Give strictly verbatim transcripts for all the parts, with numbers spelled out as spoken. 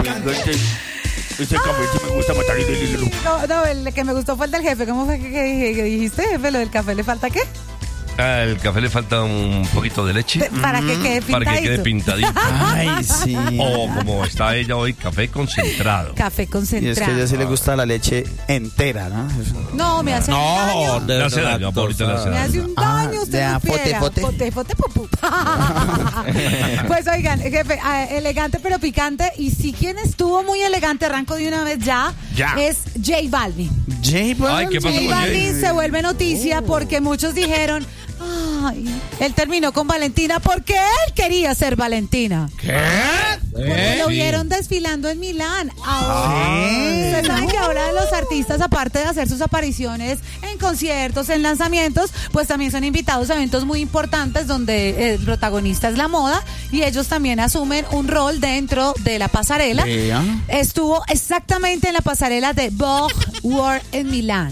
elegante. Ese café sí me gusta matar. No, no, el que me gustó fue el del jefe. ¿Cómo fue que, que, que dijiste, jefe? ¿Lo del café le falta qué? Ah, el café le falta un poquito de leche. De, para que quede pintadito. Para que quede pintadito. Ay, sí. O como está ella hoy, café concentrado. Café concentrado. Y es que a ella sí le gusta la leche entera, ¿no? No, me hace un daño. Le hace daño, Paulita le hace Me hace daño. un daño, usted Ah, no fote, fiera. fote. Fote, fote, pupú. Pues oigan, jefe, eh, elegante pero picante. Y si quien estuvo muy elegante, arranco de una vez ya, Ya. es J Balvin. J Balvin. Ay, ¿qué pasó J con Balvin Jay? se vuelve noticia porque muchos dijeron, ay, él terminó con Valentina porque él quería ser Valentina. ¿Qué? Porque lo Sí. vieron desfilando en Milán. Ahora, Sí. ustedes saben que ahora los artistas, aparte de hacer sus apariciones en conciertos, en lanzamientos, pues también son invitados a eventos muy importantes donde el protagonista es la moda y ellos también asumen un rol dentro de la pasarela. Vea. Estuvo exactamente en la pasarela de Vogue World en Milán.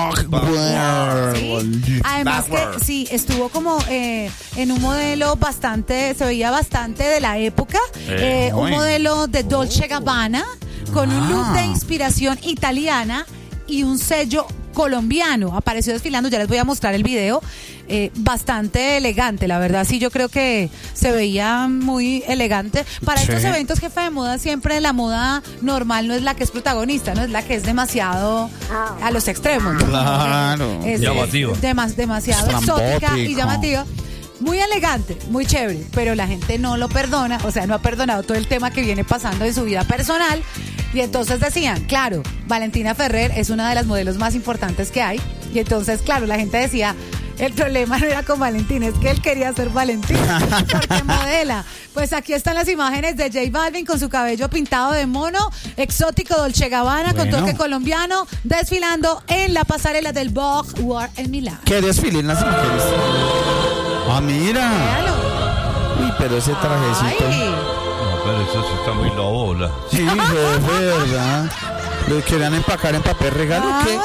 Sí. Además que sí, estuvo como eh, en un modelo bastante, se veía bastante de la época, Eh, eh, un bueno. modelo de Dolce Gabbana con un look de inspiración italiana y un sello colombiano. Apareció desfilando, ya les voy a mostrar el video, eh, bastante elegante, la verdad, sí, yo creo que se veía muy elegante. Para Sí. estos eventos, jefe de moda, siempre la moda normal no es la que es protagonista, no es la que es demasiado a los extremos, ¿no? Claro. Es, Llamativa. es demas- demasiado Estrambótico. exótica y llamativa. Muy elegante, muy chévere, pero la gente no lo perdona, o sea, no ha perdonado todo el tema que viene pasando en su vida personal. Y entonces decían, claro, Valentina Ferrer es una de las modelos más importantes que hay. Y entonces, claro, la gente decía, el problema no era con Valentina, es que él quería ser Valentina, porque modela. Pues aquí están las imágenes de J Balvin con su cabello pintado de mono, exótico Dolce Gabbana, con Bueno. toque colombiano, desfilando en la pasarela del Vogue World en Milán. ¿Qué desfile en las mujeres? Ah, mira. Véalo. Uy, pero ese trajecito. Ay. No, pero eso sí está muy lobola. Sí, jefe, de verdad. ¿Lo querían empacar en papel regalo o qué?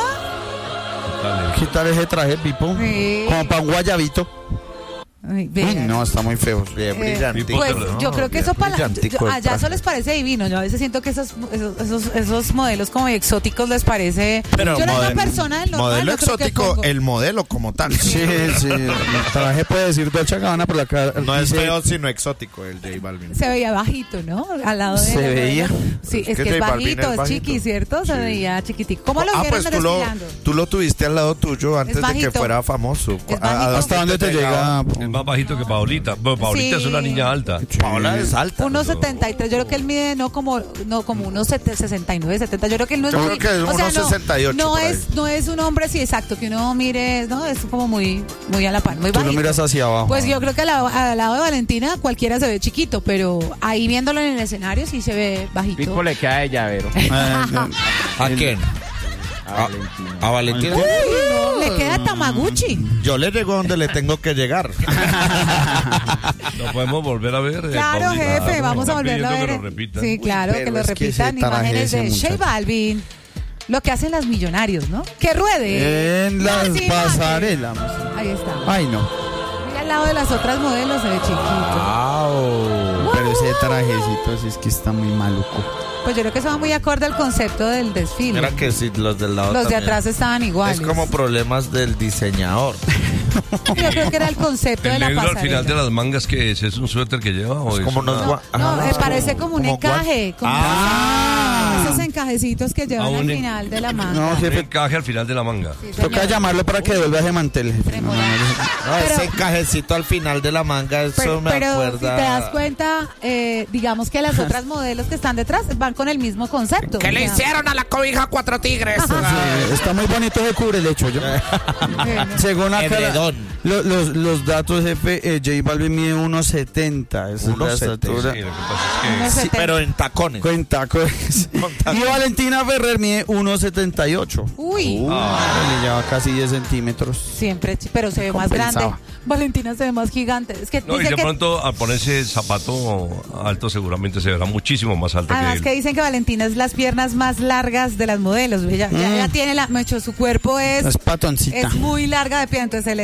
Ah, ¿Qué tal ese traje, Pipo? Sí. Como para un guayabito. ay, Uy, vean. no, está muy feo. Bien Eh, brillante. Pues No, yo creo que eso para brillantico yo- el allá traje. eso les parece divino. Yo a veces siento que esos esos, esos, esos modelos como exóticos les parece. Pero yo no soy modelo- una persona del normal, modelo no creo que exótico, pongo. el modelo como tal. Sí, sí. El traje puede decir Dolce Gabbana, pero la cara. No es dice- feo, sino exótico el J Balvin. Se veía bajito, ¿no? Al lado de Se la- veía. Sí, Es es que que es J Balvin bajito, es es bajito. chiqui, ¿cierto? Se Sí. veía chiquitico. ¿Cómo lo Ah, vieron pues tú lo, desfilando? tú lo tuviste al lado tuyo antes de que bajito. fuera famoso. Es ¿A- a bajito. ¿Hasta dónde te llega? Es más bajito que Paolita. Bueno, Paolita Sí. es una niña alta. Paola es alta. uno setenta y tres, yo creo que él mide no como no como unos sesenta y nueve, setenta, yo creo que él no es Yo muy, creo que es o sea, unos no, sesenta y ocho no por ahí. es no es un hombre sí exacto que uno mire, no, es como muy muy a la par, muy Tú lo bajito. miras hacia abajo. Pues yo creo que al lado, al lado de Valentina cualquiera se ve chiquito, pero ahí viéndolo en el escenario sí se ve bajito. Pico le queda de llavero. Eh, no. ¿A quién? A Valentina. A Valentina. Uy, no, le queda Tamaguchi. Yo le llego donde le tengo que llegar. Lo podemos volver a ver. eh, Claro, Paulita. jefe, vamos a Están volverlo a pidiendo ver. que lo repitan. Sí, claro, pero que lo es que ese repitan traje imágenes ese de J muchacho. Balvin. Lo que hacen las millonarios, ¿no? Que ruede. En las imágenes. pasarelas. Ahí está. Ay, no. Mira al lado de las otras modelos se ve chiquito. Wow. Pero ese trajecito sí es que está muy maluco. Pues yo creo que eso va muy acorde al concepto del desfile. Mira que sí, los del lado Los de también. atrás estaban iguales. Es como problemas del diseñador. Yo creo que era el concepto de El la negro al pasarela. final de las mangas, que es? ¿Es un suéter que lleva? ¿O Es es como una- unos gua- No, Ajá, me es parece como- como un como guan- encaje. Como Ah. esos encajecitos que llevan Ah, al un en- final de la manga. No, un jefe. encaje al final de la manga. Sí, Toca señor. llamarlo para que devuelva ese mantel. jefe. Tremolando. No, Pero- ese encajecito al final de la manga, eso Pero, me pero acuerda. si te das cuenta, eh, digamos que las otras modelos que están detrás van con el mismo concepto. ¿Qué le O sea, hicieron a la cobija Cuatro Tigres? Sí, está muy bonito ese cubre el hecho yo. bueno. Según acá la- Edredón. lo- los, los datos, jefe, eh, J Balvin mide uno setenta. Esa es la uno setenta, estatura. Sí, lo que pasa es Unos que... Sí, pero en tacones. Con tacos. Y Valentina Ferrer mide uno setenta y ocho. Uy, Le lleva casi diez centímetros. siempre, pero se ve más Compensaba. grande. Valentina se ve más gigante. Es que No, y dicen de que, pronto al ponerse zapato alto seguramente se verá muchísimo más alta además que que él. dicen que Valentina es las piernas más largas de las modelos. Ella, ya, Mm. ya tiene la, me hecho, su cuerpo es Es patoncita. es muy larga de pie, entonces el, el efecto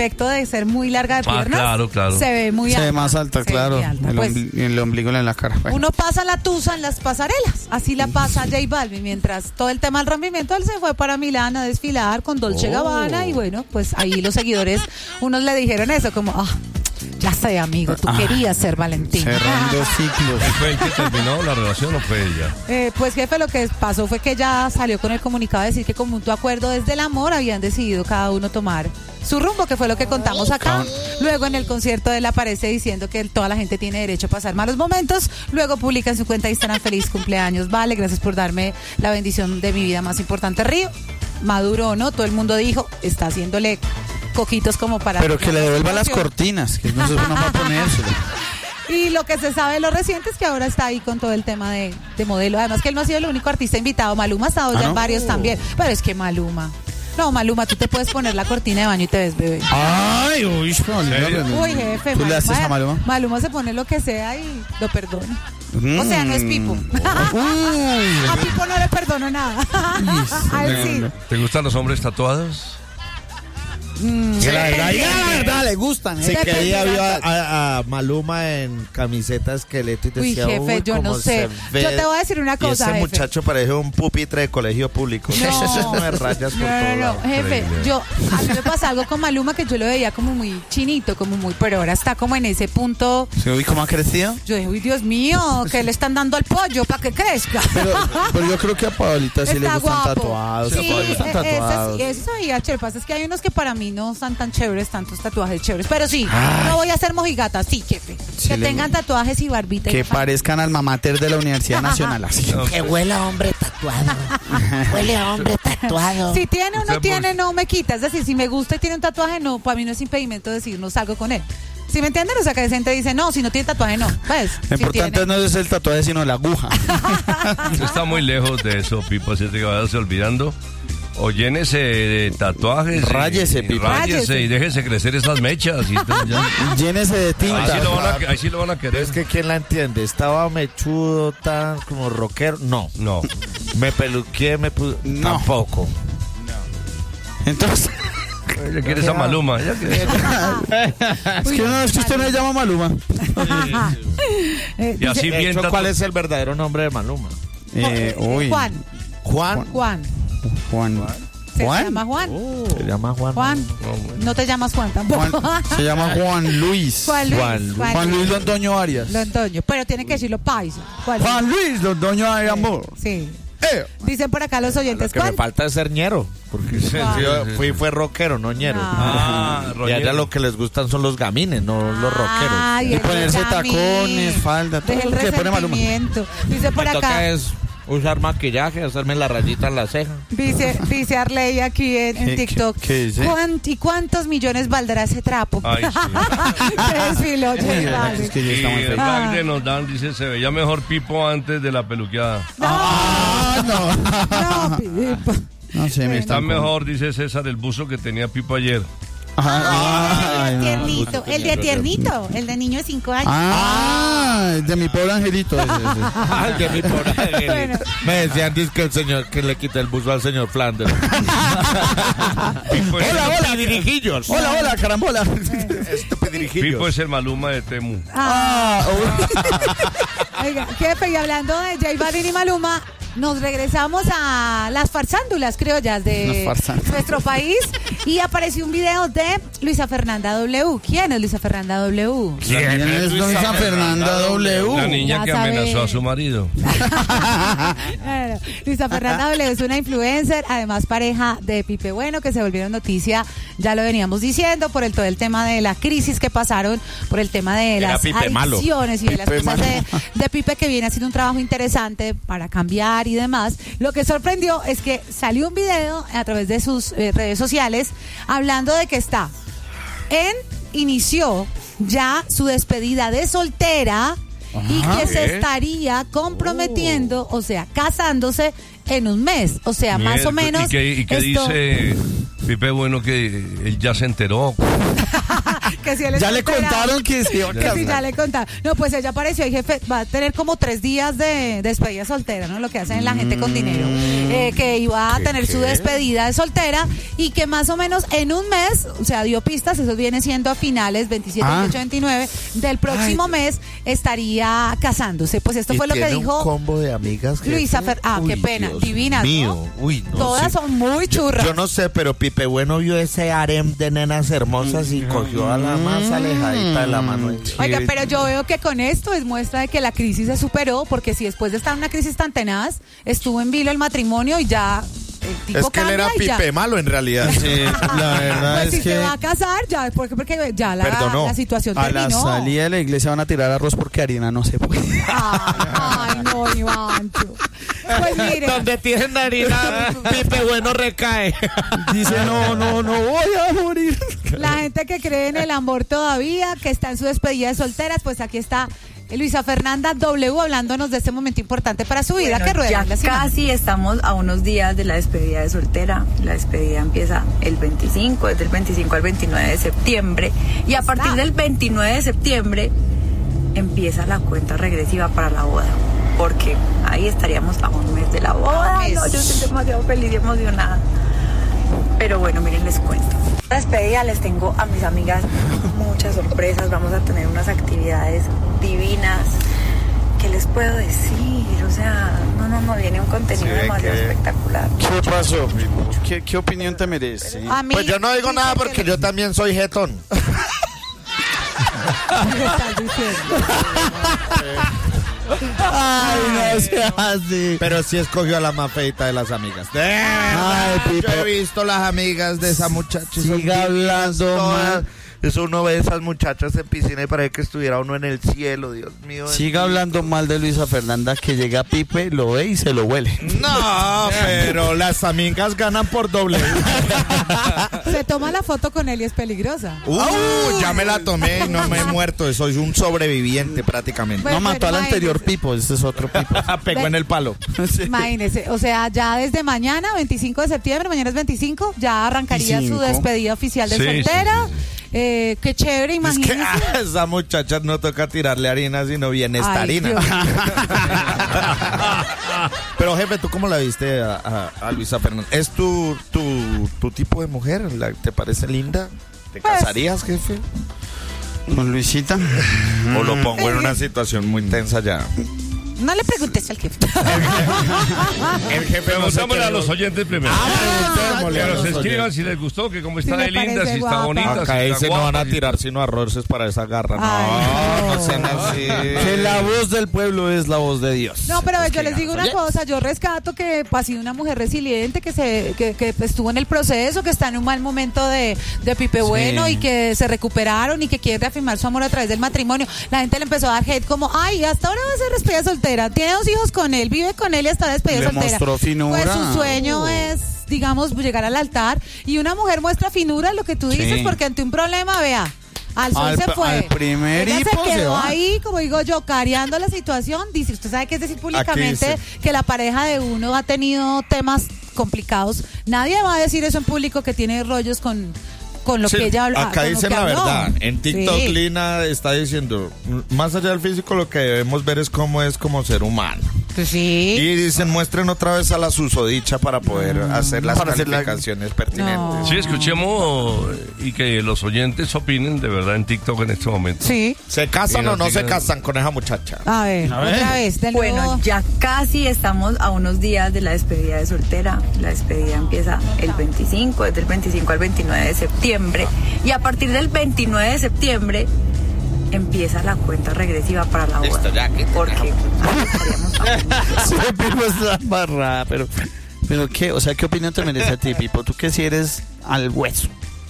efecto de ser muy larga de Ah, piernas, claro, claro. se ve muy Se alta. ve más alta, se ve claro. muy alta. El, Pues, ombli- el ombligo en la cara. Bueno. uno pasa la tusa en las pasarelas, así la pasa J Balvin, mientras todo el tema del rompimiento, él se fue para Milán a desfilar con Dolce Oh. Gabbana y bueno, pues ahí los seguidores, unos le dijeron eso, como, ah, ya sé amigo, tú querías ser Valentín. Cerrando ciclos. ¿Fue el que terminó la relación o fue ella? Eh, pues jefe, lo que pasó fue que ella salió con el comunicado a decir que con mutuo acuerdo desde el amor habían decidido cada uno tomar su rumbo, que fue lo que contamos acá. Luego en el concierto él aparece diciendo que toda la gente tiene derecho a pasar malos momentos. Luego publica en su cuenta de Instagram: feliz cumpleaños, vale, gracias por darme la bendición de mi vida más importante, Río. Maduro o no, todo el mundo dijo, está haciéndole coquitos como para... Pero que le devuelva las cortinas, que no se no va a ponérselo. Y lo que se sabe de lo reciente es que ahora está ahí con todo el tema de, de modelo. Además que él no ha sido el único artista invitado. Maluma ha estado ¿Ah, ya no? en varios también. Pero es que Maluma... No, Maluma, tú te puedes poner la cortina de baño y te ves bebé. Ay, uy, Maluma. Uy, jefe. ¿Tú le haces a Maluma? Maluma se pone lo que sea y lo perdona. Mm. O sea, no es Pipo. Uy. A Pipo no le perdono nada. A él sí. ¿Te gustan los hombres tatuados? Que la verdad, Diga la verdad, le gustan. sí, ¿eh? que día Depende vio a, de la- a- a Maluma en camiseta esqueleto y Uy, decía, jefe, uy, yo no cómo sé. se ve. Yo te voy a decir una Y cosa, ese jefe. muchacho parece un pupitre de colegio público. No, Me rayas por no, todo no, no, lado. jefe, Increíble. yo, a mí me pasa algo con Maluma que yo lo veía como muy chinito, como muy, pero ahora está como en ese punto. Sí, uy, ¿cómo ha crecido? Yo dije, uy, Dios mío, que le están dando al pollo para que crezca. Pero, pero yo creo que a Paolita sí le Está gustan guapo. tatuados. Sí, a Paola le gustan eh, tatuados. Eso, eso sí, H, lo que pasa es que hay unos que para mí no están tan chéveres, tantos tatuajes chéveres. Pero sí, no voy a ser mojigata, sí, jefe. Sí, que le- tengan tatuajes y barbita. y Que nada. parezcan alma mater de la Universidad Nacional. Así. Que huele a hombre tatuado. Huele a hombre tatuado. Si tiene o no Usted, tiene, pues- no me quita. Es decir, si me gusta y tiene un tatuaje, no, para mí no es impedimento decir no salgo con él. ¿Sí me entienden? O sea, que hay gente dice, no, si no tiene tatuaje, no. ¿Ves? Lo Si importante tiene. no es el tatuaje, sino la aguja. Usted está muy lejos de eso, Pipo, así que vayase olvidando. O llénese de tatuajes. y- Ráyese, y Pipo. Ráyese Ráyese. y déjese crecer esas mechas. Y todo, ya. Llénese de Ahí, tinta. sí lo van a, ahí sí lo van a querer. Es que ¿quién la entiende? ¿Estaba mechudo, tan como rockero? No. No. Me peluqué, me puse... No. Tampoco. Entonces, Ella quiere esa Maluma. Ella quiere- es que no, es que usted no le llama Maluma. Eh, Y así De bien hecho, tatu- ¿cuál es el verdadero nombre de Maluma? Eh, uy. Juan, Juan. Juan. Juan. Se ¿Juan? llama Juan. Se llama Juan. Juan. No te llamas Juan tampoco. Juan. Se llama Juan Luis. Juan Luis. Juan Luis. Juan Luis Londoño Arias. Londoño. Pero tiene que decirlo paisa. Juan, Juan Luis Londoño Arias, amor. Sí. Eh. Dicen por acá los Lo oyentes. que me ¿Cuál? falta es ser ñero. Porque yo fui fue rockero, no ñero. Ah, Y Roñero. allá lo que les gustan son los gamines, no los rockeros. Ay, Y el ponerse vitamín. tacones, falda, todo Deje el lo que pone Maluma. resentimiento. Dice por Me toca acá. es usar maquillaje, hacerme la rayita en la ceja. Dice, dice Arley aquí en, en ¿Qué- TikTok. qué- qué dice? ¿Cuán- ¿Y cuántos millones valdrá ese trapo? Ay, sí. Se desfiló, J Uy, Balvin. es que ya Y está muy el feo. Frank de nos dan, dice, se veía mejor Pipo antes de la peluqueada. Ah, no. No, Pipo. No sé, me Está están mejor, dice César, el buzo que tenía Pipo ayer. Ajá, ay, no. Tiernito, el de tiernito, el de niño de cinco años. Ah, de mi pobre angelito. ese, ese. Ay, de mi pobre angelito. Bueno. Me decían dice que el señor que le quita el buzo al señor Flanders. Pipo es, Hola, hola. Pidirijillos. Hola, hola, carambola. Pipo es el Maluma de Temu. Ah, uy. Oiga, jefe, y hablando de J Balvin y Maluma, nos regresamos a las farsándulas criollas de Las farsándulas. nuestro país y apareció un video de Luisa Fernanda W. ¿Quién es Luisa Fernanda W? ¿Quién es Luisa Fernanda W? La niña Ya que sabe. amenazó a su marido. Bueno, Luisa Fernanda W es una influencer, además pareja de Pipe Bueno, que se volvieron noticia, ya lo veníamos diciendo, por el todo el tema de la crisis que pasaron, por el tema de Era las Pipe malo. adicciones y de las Pipe cosas de, malo. de Pipe, que viene haciendo un trabajo interesante para cambiar y demás. Lo que sorprendió es que salió un video a través de sus eh, redes sociales hablando de que está en, inició ya su despedida de soltera y que se ¿Qué? estaría comprometiendo, o sea, casándose en un mes. O sea, más o Miércoles. menos. ¿Y qué, y qué esto- dice Pipe Bueno, que él ya se enteró. Que si él Ya está le enterado. contaron que se iba a Que casar. sí, ya le contaron. No, pues ella apareció y jefe, va a tener como tres días de despedida soltera, ¿no? Lo que hacen la gente con dinero. Eh, que iba a tener su despedida de soltera y que más o menos en un mes, o sea, dio pistas, eso viene siendo a finales veintisiete, Ah. veintiocho, veintinueve del próximo mes estaría casándose. Pues esto Y fue lo que tiene dijo un combo de amigas. jefe. Luisa Fer... Ah, Uy, qué pena, Dios divinas, mío. ¿no? Uy, no, Todas sí. son muy Yo, churras. yo no sé, pero Pipe Bueno vio ese harem de nenas hermosas y cogió a la más alejadita de la mano. Oiga, pero yo veo que con esto es muestra de que la crisis se superó, porque si después de estar en una crisis tan tenaz, estuvo en vilo el matrimonio y ya el tipo Es que él era cambia y ya. Pipe Malo en realidad. Sí, la verdad Pues es si que se va a casar, ya, porque, porque ya la, Perdonó. la situación a la terminó. salida de la iglesia van a tirar arroz porque harina no se puede. Ay, ay, no, Ivancho. Pues mire, Donde tienen harina, Pipe Bueno recae. Dice, no, no, no voy a morir. la gente que cree en el amor todavía, que está en su despedida de solteras, pues aquí está Luisa Fernanda W hablándonos de este momento importante para su vida. Bueno, que rueda ya las imágenes. casi estamos a unos días de la despedida de soltera. La despedida empieza el veinticinco, desde el veinticinco al veintinueve de septiembre. Y a partir del veintinueve de septiembre empieza la cuenta regresiva para la boda. Porque ahí estaríamos a un mes de la boda. mes. No, yo estoy demasiado feliz y emocionada. Pero bueno, miren, les cuento. La despedida les tengo a mis amigas muchas sorpresas. Vamos a tener unas actividades divinas. ¿Qué les puedo decir? O sea, no, no, no, viene un contenido Sí, ve demasiado que- espectacular. ¿Qué pasó, Pipo? ¿Qué, qué opinión te merece? A mí, Pues yo no digo sí, nada porque porque yo también soy jetón. le estás diciendo. Ay, no sea así. Pero sí escogió a la más feita de las amigas. Ay, Pipo. Yo he visto las amigas de esa muchacha. y son Siga divinas hablando todas. mal. Eso uno ve esas muchachas en piscina y parece que estuviera uno en el cielo, Dios mío. Siga hablando mal de Luisa Fernanda, que llega Pipe, lo ve y se lo huele. No, pero las amigas ganan por doble. Se toma la foto con él y es peligrosa. Uh, ya me la tomé y no me he muerto. Soy un sobreviviente prácticamente. Bueno, No mató al bueno, anterior imagínese. Pipo, este es otro Pipo. Pegó en el palo. Sí. Imagínese, o sea, ya desde mañana, veinticinco de septiembre, mañana es veinticinco, ya arrancaría su Cinco. despedida oficial de Sí, soltera. sí, sí, Eh, qué chévere, Es imagínese. que a esa muchacha no toca tirarle harina, sino bienestarina. Ay, Dios. Pero jefe, ¿tú cómo la viste a, a- a Luisa Fernanda? ¿Es tu, tu, tu tipo de mujer? ¿La- ¿Te parece linda? ¿Te Pues- casarías, jefe? Con Luisita. ¿O lo pongo en una situación muy tensa ya? No le preguntes al jefe. El jefe Preguntámosle a los oyentes primero. preguntémosle a que nos los escriban oyentes. si les gustó, que cómo está Si de le linda, parece si está guapa. bonita. Acá si está ese no van guapa, a si- tirar sino arroces para esa garra. No, Ay, no, no. sean así. Que la voz del pueblo es la voz de Dios. No, pero yo les digo una Oye. cosa, yo rescato que ha sido una mujer resiliente, que se que, que estuvo en el proceso, que está en un mal momento de, de Pipe Bueno y que se recuperaron y que quiere reafirmar su amor a través del matrimonio. La gente le empezó a dar hate como, ay, hasta ahora va a ser despedida soltera, tiene dos hijos con él, vive con él y está despedida Le soltera. mostró finura. Pues su sueño es, digamos, llegar al altar y una mujer muestra finura, lo que tú Sí. dices, porque ante un problema, vea. Al sol Al se pa- fue. al primer Ella hipo se se quedó va. ahí, como digo yo, careando la situación. Dice, usted sabe que es decir públicamente dice. que la pareja de uno ha tenido temas complicados. Nadie va a decir eso en público, que tiene rollos con, con lo Sí, que ella habla. acá con lo dicen que la habló. verdad. En TikTok, Sí. Lina está diciendo, más allá del físico, lo que debemos ver es cómo es como ser humano. Pues sí. Y dicen, muestren otra vez a la susodicha para poder hacer las Para hacer la- calificaciones pertinentes. No. Sí, escuchemos y que los oyentes opinen de verdad en TikTok en este momento. Sí. ¿Se casan Y no o no se digan- casan con esa muchacha? A ver, otra vez. de Bueno, nuevo. ya casi estamos a unos días de la despedida de soltera. La despedida empieza el veinticinco, desde el veinticinco al veintinueve de septiembre. Y a partir del veintinueve de septiembre empieza la cuenta regresiva para la boda. Listo, ya, que te Porque ahí estaríamos a- Sí, Pipo está embarrada, pero, pero qué, o sea, ¿qué opinión te merece a ti, Pipo? Tú que si eres al hueso.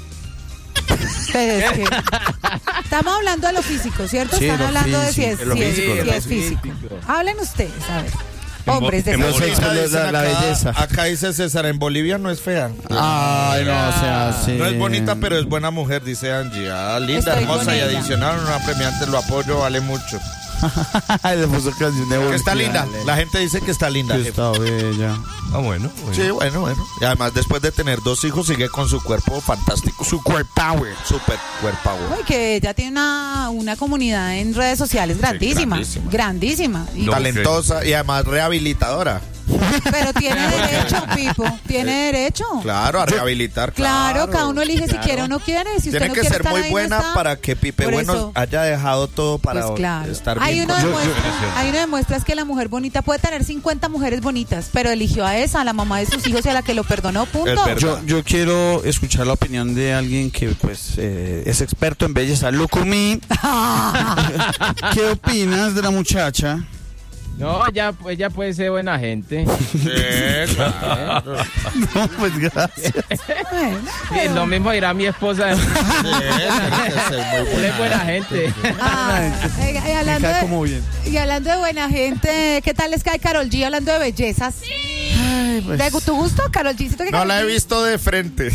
Pero es que estamos hablando de lo físico, ¿cierto? Sí, Están lo hablando de si es, físico, de lo si es- físico, si de lo es físico. Hablen ustedes, a ver. En Hombres de Bo- en físico. Bolivia. Solo es la- la acá, belleza. acá dice César, en Bolivia no es fea. Ay, no, o sea, sí. No es bonita, pero es buena mujer, dice Angie. Ah, linda, Estoy hermosa con y ella. adicional una premiante, lo apoyo, vale mucho. Le puso canción de Que está linda. La gente dice que está linda. Que jefe. está bella. Ah, bueno. bueno. Sí, bueno, bueno. Y además, después de tener dos hijos, sigue con su cuerpo fantástico. Su cuerpo power. Super cuerpo power. Uy, que ella tiene una, una comunidad en redes sociales grandísima. grandísima. grandísima. Y- No, Talentosa y además rehabilitadora. pero tiene derecho, Pipo. Tiene derecho. Claro, a rehabilitar. Claro, cada uno elige si quiere o no quiere. Si usted Tiene no que quiere ser estar muy ahí, no buena está. para que Pipe Por Bueno eso, haya dejado todo para pues claro. estar Hay bien. uno, con- demuestra, yo- hay uno demuestra es que la mujer bonita puede tener cincuenta mujeres bonitas, pero eligió a esa, a la mamá de sus hijos y a la que lo perdonó, punto. Es verdad. Yo, yo quiero escuchar la opinión de alguien que pues eh, es experto en belleza. Lucumí, ¿qué opinas de la muchacha? No, ella, ella puede ser buena gente. Sí, claro. No, pues gracias. Bueno, Sí, lo mismo dirá mi esposa. Sí, tiene que ser muy Él buena. es buena gente. ah, y, y Me hablando cae de, como bien. y hablando de buena gente, ¿qué tal les cae Karol G hablando de bellezas? Ay, pues. ¿De tu gusto, Karol G? Siento que No Karol la he G- visto de frente.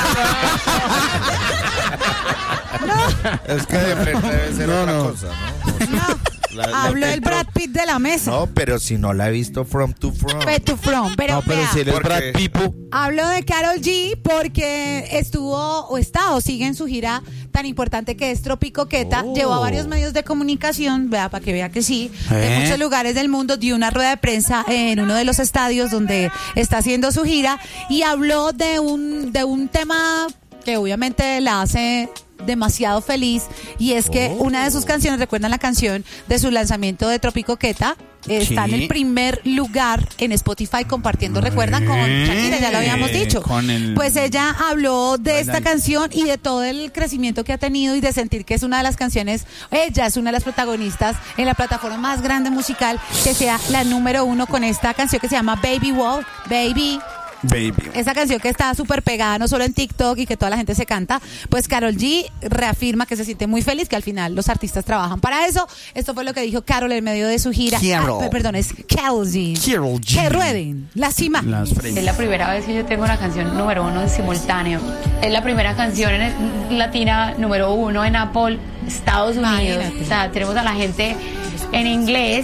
Es que de frente debe ser No, otra no. cosa, ¿no? No. La- la Habló el intentó- Brad Pitt de la mesa. No, pero si no la he visto from to from. Pet to from, pero, No, pero vea, si eres Porque- Brad Pipo. hablo de Karol G porque estuvo o está o sigue en su gira tan importante que es Tropicoqueta. Oh. Llevó a varios medios de comunicación, vea, para que vea que sí, ¿Eh? en muchos lugares del mundo. Dio una rueda de prensa en uno de los estadios donde está haciendo su gira y habló de un, de un tema que obviamente la hace demasiado feliz y es que Oh. una de sus canciones, recuerdan la canción de su lanzamiento de Tropicoqueta, está Sí. en el primer lugar en Spotify compartiendo, recuerdan, con Shakira, ya lo habíamos dicho. Con el- Pues ella habló de esta Bailando. canción y de todo el crecimiento que ha tenido y de sentir que es una de las canciones, ella es una de las protagonistas en la plataforma más grande musical, que sea la número uno con esta canción que se llama Baby Wall, Baby. Baby. Esa canción que está súper pegada no solo en TikTok y que toda la gente se canta, pues Karol G reafirma que se siente muy feliz, que al final los artistas trabajan para eso. Esto fue lo que dijo Karol en medio de su gira. Karol. Ah, perdón, es Karol G. Karol G. Que rueden las imágenes. Las Es la primera vez que yo tengo una canción número uno en simultáneo. Es la primera canción en- latina número uno en Apple, Estados Unidos. Imagínate. O sea, tenemos a la gente en inglés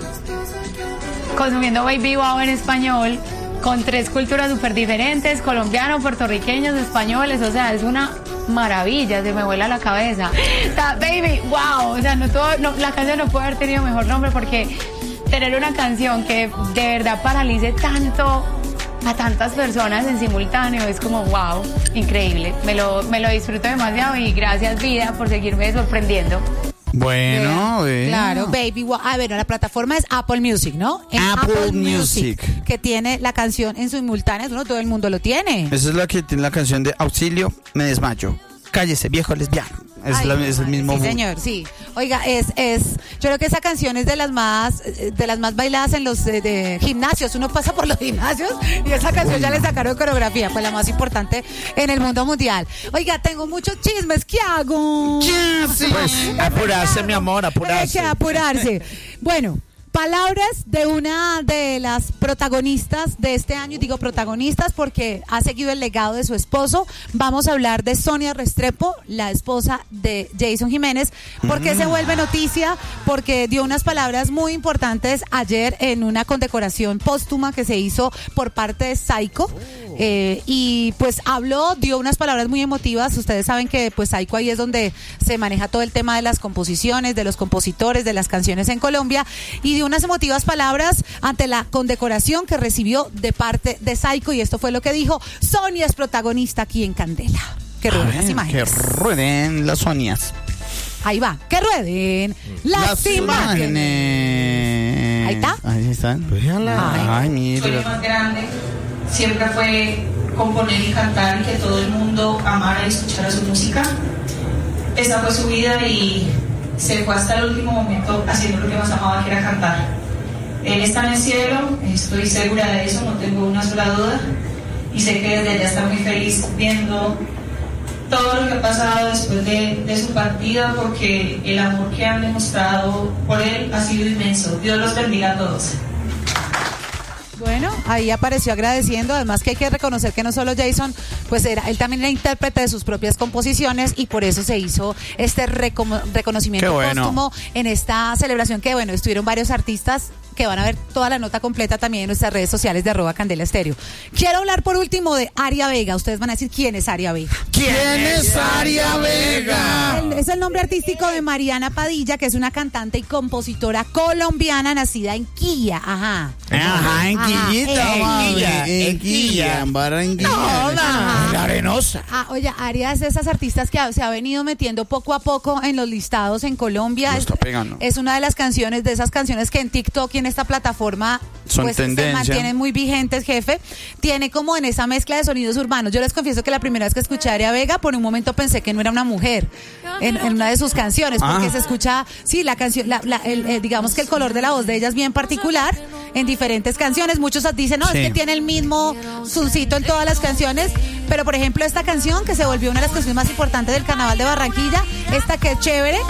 consumiendo Baby Wow en español, con tres culturas súper diferentes, colombianos, puertorriqueños, españoles. O sea, es una maravilla, se me vuela la cabeza. O sea, Baby Wow. O sea, no todo, no, la canción no puede haber tenido mejor nombre porque tener una canción que de verdad paralice tanto a tantas personas en simultáneo es como wow, increíble. Me lo, me lo disfruto demasiado y gracias vida por seguirme sorprendiendo. Bueno, Vea, eh. claro, Baby Wa- A ver, la plataforma es Apple Music, ¿no? En Apple Music. que tiene la canción en simultáneo, ¿no? Todo el mundo lo tiene. Esa es la que tiene la canción de Auxilio, me desmayo. Cállese, viejo lesbiano. Es, Ay, la- es el mismo. Sí, mood. señor, sí. Oiga, es, es, yo creo que esa canción es de las más, eh, de las más bailadas en los eh, de gimnasios. Uno pasa por los gimnasios y esa canción ya le sacaron coreografía, pues la más importante en el mundo mundial. Oiga, tengo muchos chismes, ¿qué hago? Pues apurarse, mi amor, Hay apurarse. que apurarse. Bueno, palabras de una de las protagonistas de este año, digo protagonistas porque ha seguido el legado de su esposo. Vamos a hablar de Sonia Restrepo, la esposa de Jason Jiménez. ¿Por qué se vuelve noticia? Porque dio unas palabras muy importantes ayer en una condecoración póstuma que se hizo por parte de Psycho. Eh, y pues habló, dio unas palabras muy emotivas. Ustedes saben que pues Psycho ahí es donde se maneja todo el tema de las composiciones, de los compositores, de las canciones en Colombia, y dio unas emotivas palabras ante la condecoración que recibió de parte de Psycho, y esto fue lo que dijo. Sonia es protagonista aquí en Candela. Que rueden las Que imágenes. rueden las Sonias. Ahí va, que rueden las, Las imágenes. imágenes. Ahí está. Ahí están. Ay. Ay, Mi sueño mira. más grande siempre fue componer y cantar y que todo el mundo amara y escuchara su música. Esa fue su vida y se fue hasta el último momento haciendo lo que más amaba, que era cantar. Él está en el cielo, estoy segura de eso, no tengo una sola duda, y sé que desde allá está muy feliz viendo todo lo que ha pasado después de, de su partida, porque el amor que han demostrado por él ha sido inmenso. Dios los bendiga a todos. Bueno, ahí apareció agradeciendo, además que hay que reconocer que no solo Jason, pues era, él también era intérprete de sus propias composiciones y por eso se hizo este reco- reconocimiento Qué bueno. póstumo en esta celebración que, bueno, estuvieron varios artistas que van a ver toda la nota completa también en nuestras redes sociales de arroba Candela Estéreo. Quiero hablar por último de Aria Vega. Ustedes van a decir quién es Aria Vega. ¿Quién es Aria Vega? El- es el nombre artístico de Mariana Padilla, que es una cantante y compositora colombiana nacida en Quilla. Ajá. Ajá, en Ajá, Quillita, en mami, Quilla, en en Quilla, Quilla. en Barranquilla. Ajá. La arenosa. Ah, oye, Aria es de esas artistas que ha- se ha venido metiendo poco a poco en los listados en Colombia. Lo Es- está pegando. Es una de las canciones, de esas canciones que en TikTok y en esta plataforma Son pues, se tendencia. mantienen muy vigentes, jefe. Tiene como en esa mezcla de sonidos urbanos. Yo les confieso que la primera vez que escuché a Aria Vega, por un momento pensé que no era una mujer en, en una de sus canciones, porque Ah. se escucha, sí, la canción, la, la- el- el- digamos que el color de la voz de ella es bien particular en diferentes canciones. Muchos dicen, no, Sí. es que tiene el mismo suncito en todas las canciones, pero por ejemplo esta canción que se volvió una de las canciones más importantes del Carnaval de Barranquilla, esta que es chévere,